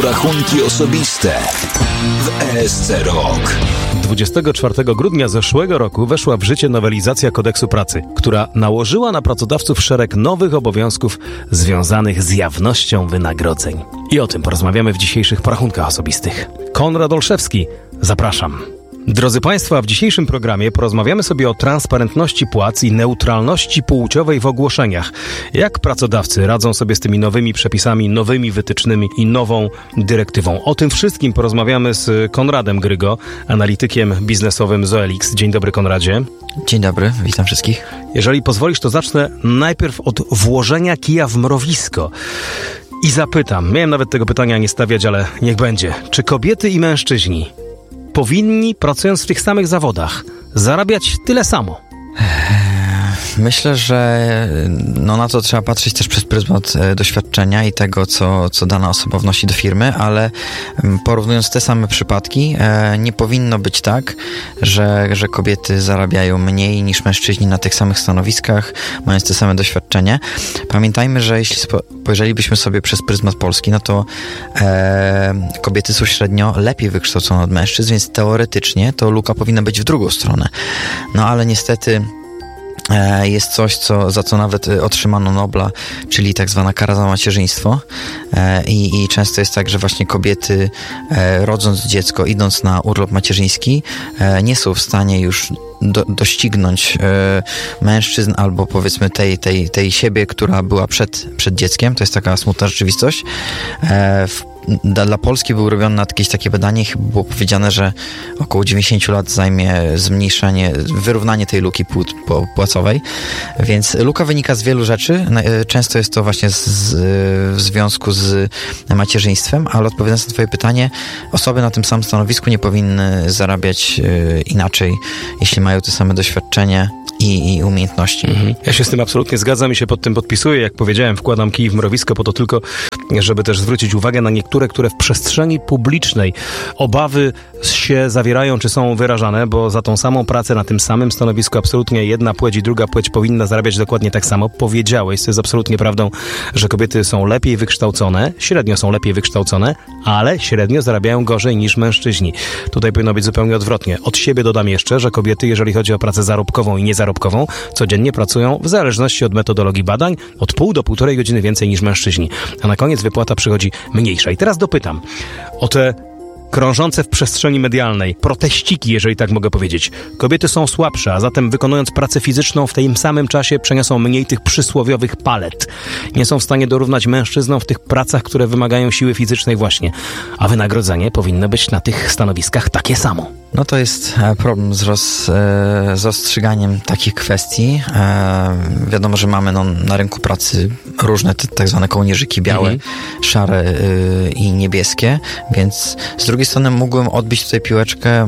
porachunki osobiste w ESC Rok. 24 grudnia zeszłego roku weszła w życie nowelizacja Kodeksu Pracy, która nałożyła na pracodawców szereg nowych obowiązków związanych z jawnością wynagrodzeń. I o tym porozmawiamy w dzisiejszych porachunkach osobistych. Konrad Olszewski, zapraszam. Drodzy Państwo, w dzisiejszym programie porozmawiamy sobie o transparentności płac i neutralności płciowej w ogłoszeniach. Jak pracodawcy radzą sobie z tymi nowymi przepisami, nowymi wytycznymi i nową dyrektywą. O tym wszystkim porozmawiamy z Konradem Grygo, analitykiem biznesowym z OLX. Dzień dobry, Konradzie. Dzień dobry, witam wszystkich. Jeżeli pozwolisz, to zacznę najpierw od włożenia kija w mrowisko. I zapytam, miałem nawet tego pytania nie stawiać, ale niech będzie. Czy kobiety i mężczyźni powinni, pracując w tych samych zawodach, zarabiać tyle samo? Myślę, że na to trzeba patrzeć też przez pryzmat doświadczenia i tego, co dana osoba wnosi do firmy, ale porównując te same przypadki, nie powinno być tak, że kobiety zarabiają mniej niż mężczyźni na tych samych stanowiskach, mając te same doświadczenie. Pamiętajmy, że jeśli spojrzelibyśmy sobie przez pryzmat Polski, no to kobiety są średnio lepiej wykształcone od mężczyzn, więc teoretycznie to luka powinna być w drugą stronę. No ale niestety jest coś, za co nawet otrzymano Nobla, czyli tak zwana kara za macierzyństwo. I często jest tak, że właśnie kobiety, rodząc dziecko, idąc na urlop macierzyński, nie są w stanie już doścignąć mężczyzn albo powiedzmy tej siebie, która była przed dzieckiem. To jest taka smutna rzeczywistość. Dla Polski było robione jakieś takie badanie, chyba było powiedziane, że około 90 lat zajmie wyrównanie tej luki płacowej, więc luka wynika z wielu rzeczy. Często jest to właśnie w związku z macierzyństwem, ale odpowiadając na twoje pytanie, osoby na tym samym stanowisku nie powinny zarabiać inaczej, jeśli mają te same doświadczenie i umiejętności. Ja się z tym absolutnie zgadzam i się pod tym podpisuję. Jak powiedziałem, wkładam kij w mrowisko po to tylko, żeby też zwrócić uwagę na niektóre, które w przestrzeni publicznej obawy się zawierają, czy są wyrażane, bo za tą samą pracę na tym samym stanowisku absolutnie jedna płeć i druga płeć powinna zarabiać dokładnie tak samo. Powiedziałeś, to jest absolutnie prawdą, że kobiety są lepiej wykształcone, średnio są lepiej wykształcone, ale średnio zarabiają gorzej niż mężczyźni. Tutaj powinno być zupełnie odwrotnie. Od siebie dodam jeszcze, że kobiety, jeżeli chodzi o pracę zarobkową i niezarobkową, codziennie pracują w zależności od metodologii badań od pół do 1,5 godziny więcej niż mężczyźni. A na koniec wypłata przychodzi mniejsza. I teraz dopytam o te krążące w przestrzeni medialnej proteściki, jeżeli tak mogę powiedzieć. Kobiety są słabsze, a zatem wykonując pracę fizyczną w tym samym czasie przeniosą mniej tych przysłowiowych palet. Nie są w stanie dorównać mężczyznom w tych pracach, które wymagają siły fizycznej właśnie. A wynagrodzenie powinno być na tych stanowiskach takie samo. No to jest problem z rozstrzyganiem takich kwestii. Wiadomo, że mamy na rynku pracy różne tak zwane kołnierzyki białe, szare i niebieskie, więc z drugiej strony mógłbym odbić tutaj piłeczkę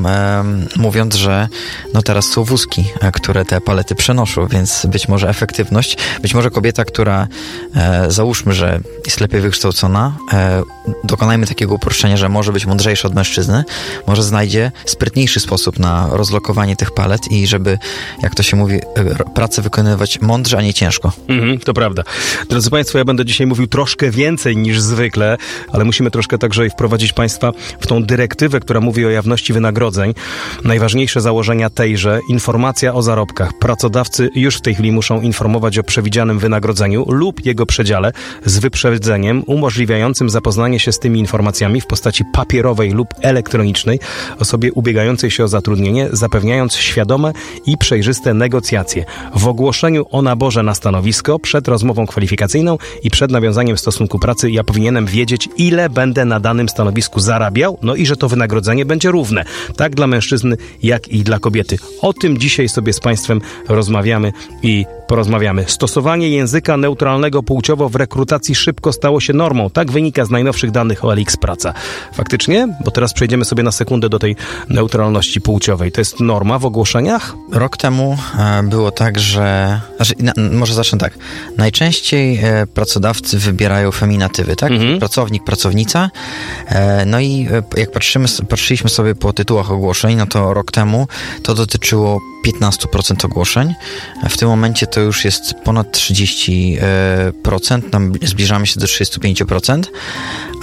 mówiąc, że teraz są wózki, które te palety przenoszą, więc być może efektywność, być może kobieta, która załóżmy, że jest lepiej wykształcona, dokonajmy takiego uproszczenia, że może być mądrzejsza od mężczyzny, może znajdzie sprytniejszy sposób na rozlokowanie tych palet i żeby, jak to się mówi, pracę wykonywać mądrze, a nie ciężko. To prawda. Drodzy Państwo, ja będę dzisiaj mówił troszkę więcej niż zwykle, ale musimy troszkę także wprowadzić Państwa w tą dyrektywę, która mówi o jawności wynagrodzeń. Najważniejsze założenia tejże, informacja o zarobkach. Pracodawcy już w tej chwili muszą informować o przewidzianym wynagrodzeniu lub jego przedziale z wyprzedzeniem umożliwiającym zapoznanie się z tymi informacjami w postaci papierowej lub elektronicznej osobie ubiegającej się o zatrudnienie, zapewniając świadome i przejrzyste negocjacje. W ogłoszeniu o naborze na stanowisko, przed rozmową kwalifikacyjną i przed nawiązaniem stosunku pracy ja powinienem wiedzieć, ile będę na danym stanowisku zarabiał, i że to wynagrodzenie będzie równe, tak dla mężczyzny, jak i dla kobiety. O tym dzisiaj sobie z Państwem rozmawiamy i porozmawiamy. Stosowanie języka neutralnego płciowo w rekrutacji szybko stało się normą. Tak wynika z najnowszych danych OLX Praca. Faktycznie? Bo teraz przejdziemy sobie na sekundę do tej neutralności płciowej. To jest norma w ogłoszeniach? Rok temu było tak, że... Może zacznę tak. Najczęściej pracodawcy wybierają feminatywy, tak? Pracownik, pracownica. No i jak patrzyliśmy sobie po tytułach ogłoszeń, no to rok temu to dotyczyło 15% ogłoszeń. W tym momencie to już jest ponad 30%, zbliżamy się do 35%,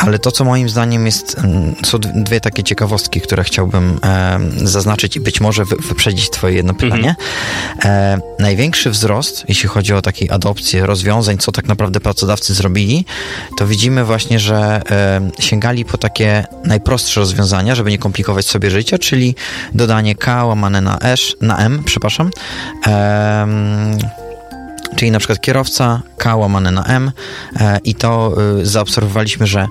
Ale to, co moim zdaniem są dwie takie ciekawostki, które chciałbym zaznaczyć i być może wyprzedzić twoje jedno pytanie. Największy wzrost, jeśli chodzi o taką adopcję rozwiązań, co tak naprawdę pracodawcy zrobili, to widzimy właśnie, że sięgali po takie najprostsze rozwiązania, żeby nie komplikować sobie życia, czyli dodanie K łamane na M, czyli na przykład kierowca, K łamane na M i to zaobserwowaliśmy, że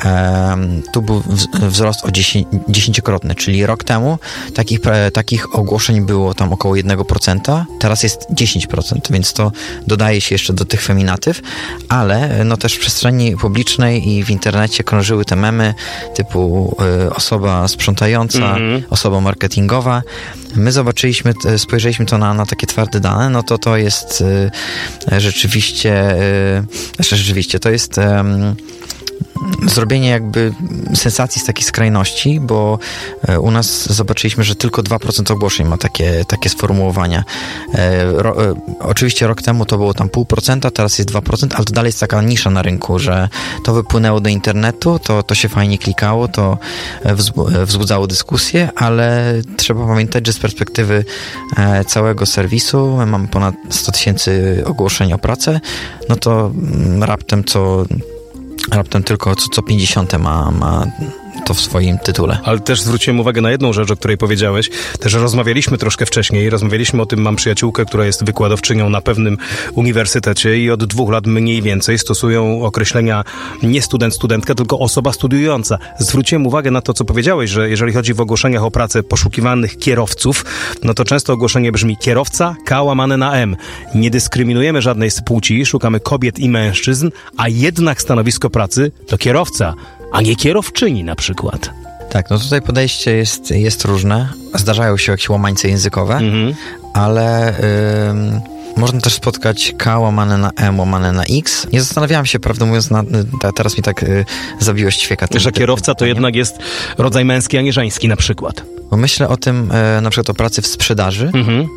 tu był wzrost o 10-krotny, czyli rok temu takich ogłoszeń było tam około 1%, teraz jest 10%, więc to dodaje się jeszcze do tych feminatyw, ale no też w przestrzeni publicznej i w internecie krążyły te memy typu osoba sprzątająca, osoba marketingowa. My spojrzeliśmy to na takie twarde dane, no to jest rzeczywiście to jest zrobienie jakby sensacji z takiej skrajności, bo u nas zobaczyliśmy, że tylko 2% ogłoszeń ma takie sformułowania. Oczywiście rok temu to było tam 0,5%, teraz jest 2%, ale to dalej jest taka nisza na rynku, że to wypłynęło do internetu, to się fajnie klikało, to wzbudzało dyskusję, ale trzeba pamiętać, że z perspektywy całego serwisu my mamy ponad 100 000 ogłoszeń o pracę, no to raptem tylko co 50 ma to w swoim tytule. Ale też zwróciłem uwagę na jedną rzecz, o której powiedziałeś. Też rozmawialiśmy troszkę wcześniej. Rozmawialiśmy o tym, mam przyjaciółkę, która jest wykładowczynią na pewnym uniwersytecie i od 2 lat mniej więcej stosują określenia nie student, studentka, tylko osoba studiująca. Zwróciłem uwagę na to, co powiedziałeś, że jeżeli chodzi w ogłoszeniach o pracę poszukiwanych kierowców, no to często ogłoszenie brzmi kierowca, K łamane na M. Nie dyskryminujemy żadnej z płci, szukamy kobiet i mężczyzn, a jednak stanowisko pracy to kierowca, a nie kierowczyni na przykład. Tak, no tutaj podejście jest różne. Zdarzają się jakieś łamańce językowe, ale można też spotkać K łamane na M łamane na X. Nie zastanawiałem się, prawdę mówiąc, teraz mi tak zabiło ćwieka. Że kierowca to jednak jest rodzaj męski, a nie żeński na przykład. Bo myślę o tym, na przykład o pracy w sprzedaży,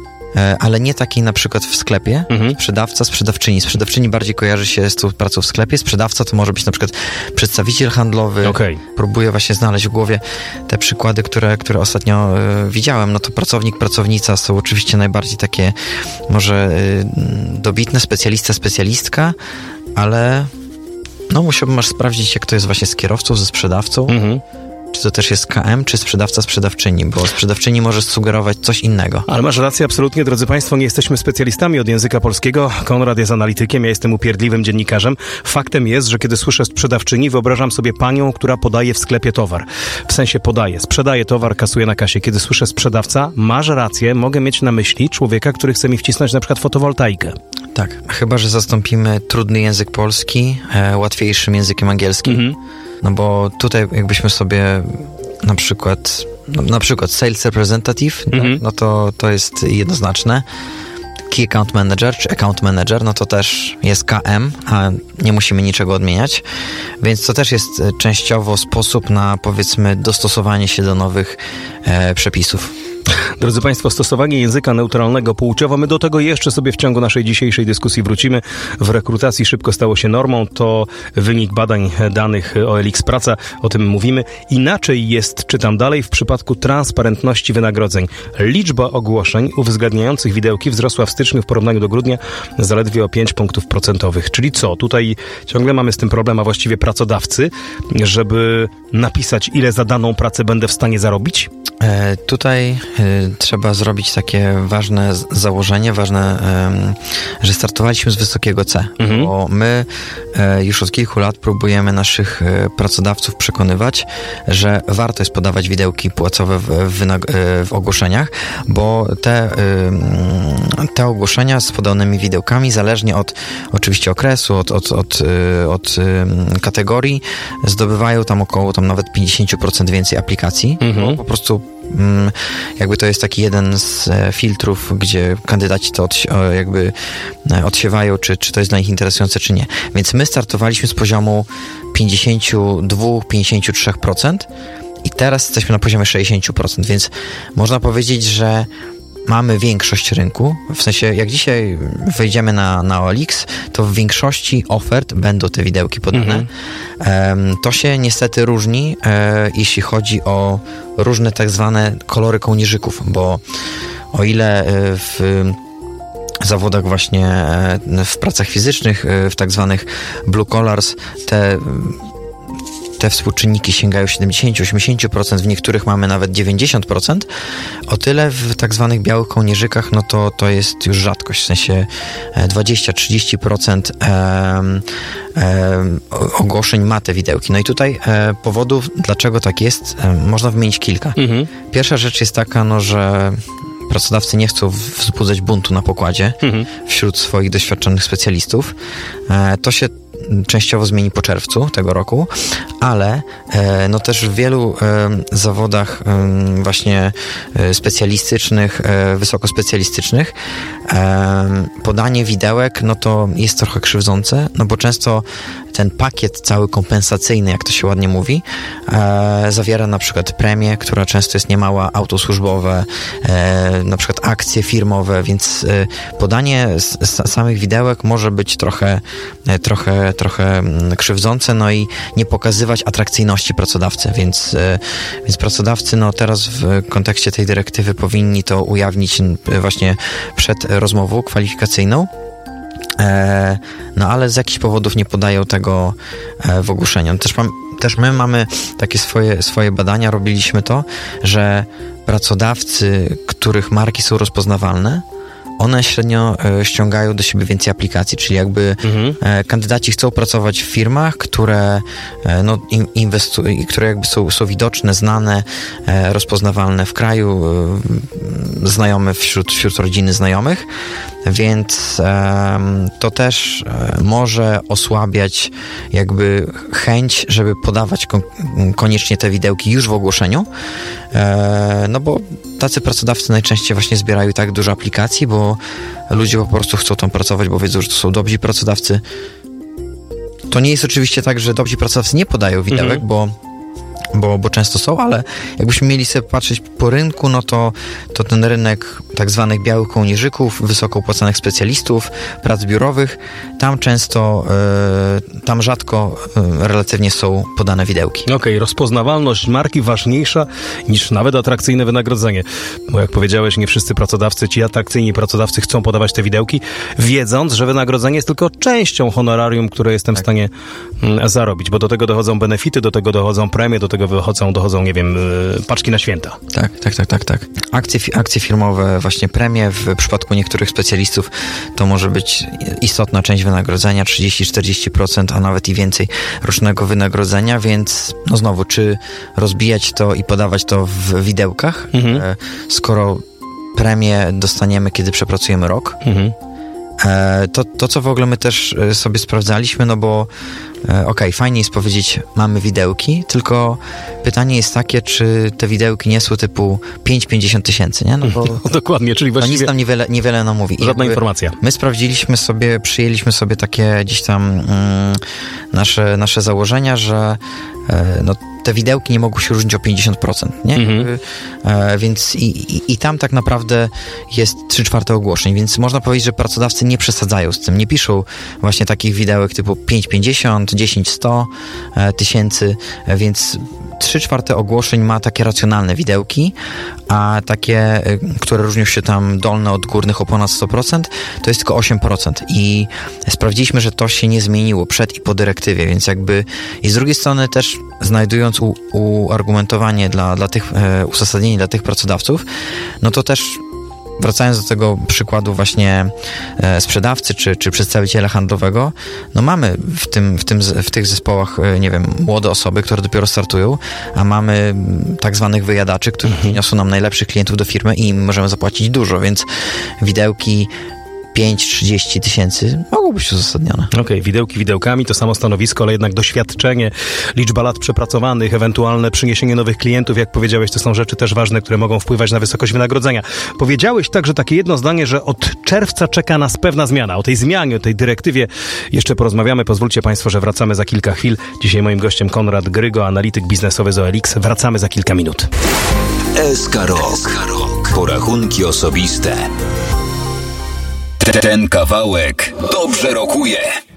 ale nie takiej na przykład w sklepie. Sprzedawca, sprzedawczyni. Sprzedawczyni bardziej kojarzy się z tą pracą w sklepie. Sprzedawca to może być na przykład przedstawiciel handlowy. Próbuję właśnie znaleźć w głowie te przykłady, które ostatnio widziałem. No to pracownik, pracownica są oczywiście najbardziej takie może dobitne, specjalistka, ale no musiałbym aż sprawdzić, jak to jest właśnie z kierowcą, ze sprzedawcą. Czy to też jest KM, czy sprzedawca, sprzedawczyni, bo sprzedawczyni może sugerować coś innego. Ale masz rację, absolutnie, drodzy Państwo, nie jesteśmy specjalistami od języka polskiego. Konrad jest analitykiem, ja jestem upierdliwym dziennikarzem. Faktem jest, że kiedy słyszę sprzedawczyni, wyobrażam sobie panią, która podaje w sklepie towar. W sensie podaje, sprzedaje towar, kasuje na kasie. Kiedy słyszę sprzedawca, masz rację, mogę mieć na myśli człowieka, który chce mi wcisnąć na przykład fotowoltaikę. Tak, chyba że zastąpimy trudny język polski łatwiejszym językiem angielskim. No bo tutaj jakbyśmy sobie na przykład sales representative, no to jest jednoznaczne. Key account manager czy account manager, no to też jest KM, a nie musimy niczego odmieniać, więc to też jest częściowo sposób na, powiedzmy, dostosowanie się do nowych przepisów. Drodzy Państwo, stosowanie języka neutralnego płciowo, my do tego jeszcze sobie w ciągu naszej dzisiejszej dyskusji wrócimy. W rekrutacji szybko stało się normą, to wynik badań danych OLX Praca, o tym mówimy. Inaczej jest, czytam dalej, w przypadku transparentności wynagrodzeń. Liczba ogłoszeń uwzględniających widełki wzrosła w styczniu w porównaniu do grudnia zaledwie o 5 punktów procentowych. Czyli co? Tutaj ciągle mamy z tym problem, a właściwie pracodawcy, żeby napisać, ile za daną pracę będę w stanie zarobić? Tutaj trzeba zrobić takie ważne założenie, że startowaliśmy z wysokiego C, bo my już od kilku lat próbujemy naszych pracodawców przekonywać, że warto jest podawać widełki płacowe w ogłoszeniach, bo te ogłoszenia z podanymi widełkami, zależnie od oczywiście okresu, od kategorii, zdobywają tam około nawet 50% więcej aplikacji, bo po prostu jakby to jest taki jeden z filtrów, gdzie kandydaci to jakby odsiewają, czy to jest dla nich interesujące, czy nie. Więc my startowaliśmy z poziomu 52-53% i teraz jesteśmy na poziomie 60%, więc można powiedzieć, że mamy większość rynku, w sensie jak dzisiaj wejdziemy na OLX, to w większości ofert będą te widełki podane. To się niestety różni, jeśli chodzi o różne tak zwane kolory kołnierzyków, bo o ile w zawodach właśnie, w pracach fizycznych, w tak zwanych blue collars, te współczynniki sięgają 70-80%, w niektórych mamy nawet 90%, o tyle w tak zwanych białych kołnierzykach, no to jest już rzadkość, w sensie 20-30% ogłoszeń ma te widełki. No i tutaj powodów, dlaczego tak jest, można wymienić kilka. Pierwsza rzecz jest taka, no, że pracodawcy nie chcą wzbudzać buntu na pokładzie wśród swoich doświadczonych specjalistów. To się częściowo zmieni po czerwcu tego roku, ale no też w wielu zawodach właśnie specjalistycznych, wysokospecjalistycznych podanie widełek, no to jest trochę krzywdzące, no bo często ten pakiet cały kompensacyjny, jak to się ładnie mówi, zawiera na przykład premię, która często jest niemała, auto służbowe, na przykład akcje firmowe, więc podanie samych widełek może być trochę krzywdzące, no i nie pokazywać atrakcyjności pracodawcy, więc pracodawcy no teraz w kontekście tej dyrektywy powinni to ujawnić właśnie przed rozmową kwalifikacyjną. No ale z jakichś powodów nie podają tego w ogłoszeniu. Też my mamy takie swoje badania, robiliśmy to, że pracodawcy, których marki są rozpoznawalne, one średnio ściągają do siebie więcej aplikacji, czyli jakby kandydaci chcą pracować w firmach, które no, które jakby są widoczne, znane, rozpoznawalne w kraju, znajome wśród rodziny znajomych, więc to też może osłabiać jakby chęć, żeby podawać koniecznie te widełki już w ogłoszeniu, no bo tacy pracodawcy najczęściej właśnie zbierają tak dużo aplikacji, bo ludzie po prostu chcą tam pracować, bo wiedzą, że to są dobrzy pracodawcy. To nie jest oczywiście tak, że dobrzy pracodawcy nie podają widełek, bo często są, ale jakbyśmy mieli sobie patrzeć po rynku, no to ten rynek tak zwanych białych kołnierzyków, wysoko opłacanych specjalistów, prac biurowych, tam rzadko relatywnie są podane widełki. Okej, rozpoznawalność marki ważniejsza niż nawet atrakcyjne wynagrodzenie. Bo jak powiedziałeś, nie wszyscy pracodawcy, ci atrakcyjni pracodawcy chcą podawać te widełki, wiedząc, że wynagrodzenie jest tylko częścią honorarium, które jestem w stanie zarobić, bo do tego dochodzą benefity, do tego dochodzą premie, do tego dochodzą, nie wiem, paczki na święta. Tak. Akcje firmowe, właśnie premie w przypadku niektórych specjalistów to może być istotna część wynagrodzenia, 30-40%, a nawet i więcej rocznego wynagrodzenia, więc no znowu, czy rozbijać to i podawać to w widełkach, skoro premię dostaniemy, kiedy przepracujemy rok. To, co w ogóle my też sobie sprawdzaliśmy, no bo fajnie jest powiedzieć, mamy widełki, tylko pytanie jest takie, czy te widełki nie są typu 5-50 tysięcy, nie? No bo dokładnie, czyli właściwie nic tam niewiele nam mówi. Żadna informacja. My sprawdziliśmy sobie, przyjęliśmy sobie takie gdzieś tam nasze założenia, że no, te widełki nie mogą się różnić o 50%, nie? Więc i tam tak naprawdę jest 3/4 ogłoszeń, więc można powiedzieć, że pracodawcy nie przesadzają z tym, nie piszą właśnie takich widełek typu 5-50, 10-100 tysięcy, więc 3/4 ogłoszeń ma takie racjonalne widełki, a takie, które różnią się tam dolne od górnych o ponad 100%, to jest tylko 8%. I sprawdziliśmy, że to się nie zmieniło przed i po dyrektywie, więc jakby i z drugiej strony też znajdując uargumentowanie dla tych, uzasadnienie dla tych pracodawców, no to też wracając do tego przykładu właśnie sprzedawcy czy przedstawiciela handlowego, no mamy w tych zespołach, nie wiem, młode osoby, które dopiero startują, a mamy tak zwanych wyjadaczy, którzy przyniosą nam najlepszych klientów do firmy i im możemy zapłacić dużo, więc widełki 5-30 tysięcy mogą być uzasadnione. Okej, widełki widełkami, to samo stanowisko, ale jednak doświadczenie, liczba lat przepracowanych, ewentualne przyniesienie nowych klientów, jak powiedziałeś, to są rzeczy też ważne, które mogą wpływać na wysokość wynagrodzenia. Powiedziałeś także takie jedno zdanie, że od czerwca czeka nas pewna zmiana. O tej zmianie, o tej dyrektywie jeszcze porozmawiamy. Pozwólcie Państwo, że wracamy za kilka chwil. Dzisiaj moim gościem Konrad Grygo, analityk biznesowy z OLX. Wracamy za kilka minut. SK Rok. porachunki osobiste. Ten kawałek dobrze rokuje.